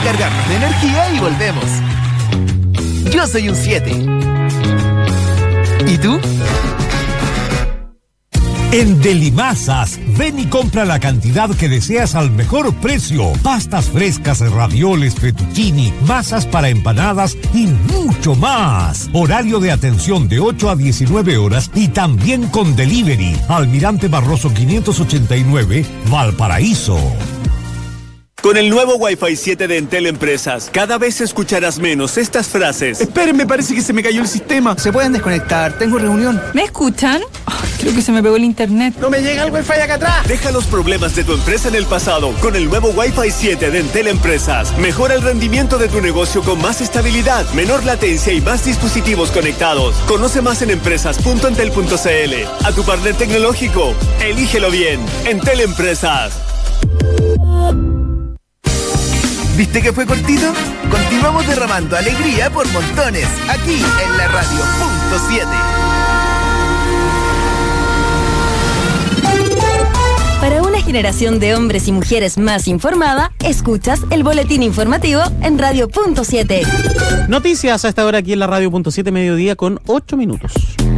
recargarnos de energía y volvemos. Yo soy un 7. ¿Y tú? En Delimasas, ven y compra la cantidad que deseas al mejor precio. Pastas frescas, ravioles, fettuccini, masas para empanadas y mucho más. Horario de atención de 8 a 19 horas y también con delivery. Almirante Barroso 589, Valparaíso. Con el nuevo Wi-Fi 7 de Entel Empresas, cada vez escucharás menos estas frases. Esperen, me parece que se me cayó el sistema. ¿Se pueden desconectar? Tengo reunión. ¿Me escuchan? Creo que se me pegó el internet. ¡No me llega el Wi-Fi acá atrás! Deja los problemas de tu empresa en el pasado con el nuevo Wi-Fi 7 de Entel Empresas. Mejora el rendimiento de tu negocio con más estabilidad, menor latencia y más dispositivos conectados. Conoce más en empresas.entel.cl. A tu partner tecnológico, elígelo bien. Entel Empresas. ¿Viste que fue cortito? Continuamos derramando alegría por montones, aquí en la radio punto 7. Para una generación de hombres y mujeres más informada, escuchas el boletín informativo en Radio Punto 7. Noticias a esta hora aquí en la Radio Punto 7, mediodía con 8 minutos.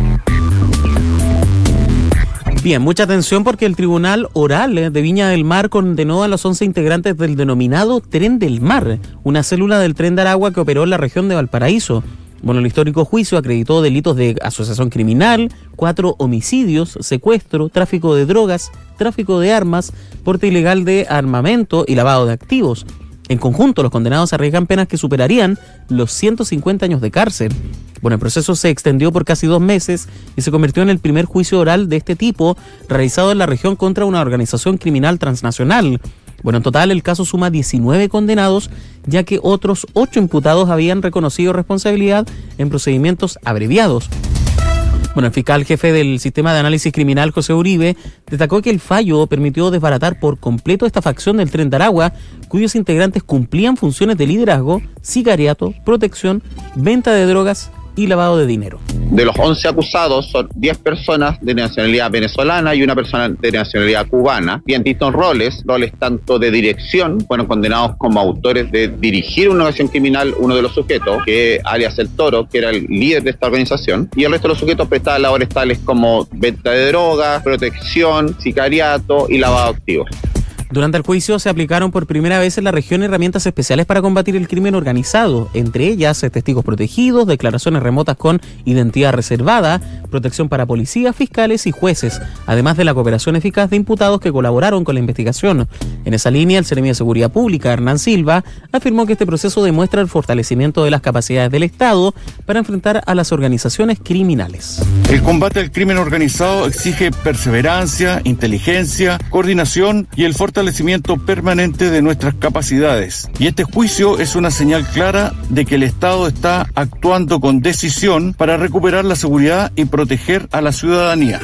Bien, mucha atención porque el Tribunal Oral de Viña del Mar condenó a los 11 integrantes del denominado Tren del Mar, una célula del Tren de Aragua que operó en la región de Valparaíso. Bueno, el histórico juicio acreditó delitos de asociación criminal, 4 homicidios, secuestro, tráfico de drogas, tráfico de armas, porte ilegal de armamento y lavado de activos. En conjunto, los condenados arriesgan penas que superarían los 150 años de cárcel. Bueno, el proceso se extendió por casi 2 meses y se convirtió en el primer juicio oral de este tipo realizado en la región contra una organización criminal transnacional. Bueno, en total el caso suma 19 condenados, ya que otros 8 imputados habían reconocido responsabilidad en procedimientos abreviados. Bueno, el fiscal jefe del Sistema de Análisis Criminal, José Uribe, destacó que el fallo permitió desbaratar por completo esta facción del Tren de Aragua, cuyos integrantes cumplían funciones de liderazgo, sicariato, protección, venta de drogas y lavado de dinero. De los 11 acusados, son 10 personas de nacionalidad venezolana y una persona de nacionalidad cubana. Bien, distintos roles tanto de dirección, fueron condenados como autores de dirigir una organización criminal, uno de los sujetos, que alias El Toro, que era el líder de esta organización, y el resto de los sujetos prestaban labores tales como venta de drogas, protección, sicariato y lavado de activos. Durante el juicio se aplicaron por primera vez en la región herramientas especiales para combatir el crimen organizado, entre ellas testigos protegidos, declaraciones remotas con identidad reservada, protección para policías, fiscales y jueces, además de la cooperación eficaz de imputados que colaboraron con la investigación. En esa línea, el Seremi de Seguridad Pública, Hernán Silva, afirmó que este proceso demuestra el fortalecimiento de las capacidades del Estado para enfrentar a las organizaciones criminales. El combate al crimen organizado exige perseverancia, inteligencia, coordinación y el fortalecimiento permanente de nuestras capacidades. Y este juicio es una señal clara de que el Estado está actuando con decisión para recuperar la seguridad y proteger a la ciudadanía.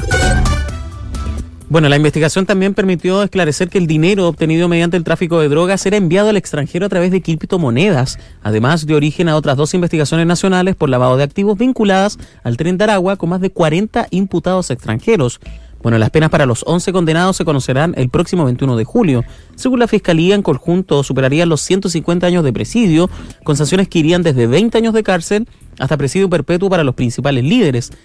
Bueno, la investigación también permitió esclarecer que el dinero obtenido mediante el tráfico de drogas era enviado al extranjero a través de criptomonedas, además de origen a otras 2 investigaciones nacionales por lavado de activos vinculadas al Tren de Aragua con más de 40 imputados extranjeros. Bueno, las penas para los 11 condenados se conocerán el próximo 21 de julio. Según la Fiscalía, en conjunto superarían los 150 años de presidio, con sanciones que irían desde 20 años de cárcel hasta presidio perpetuo para los principales líderes,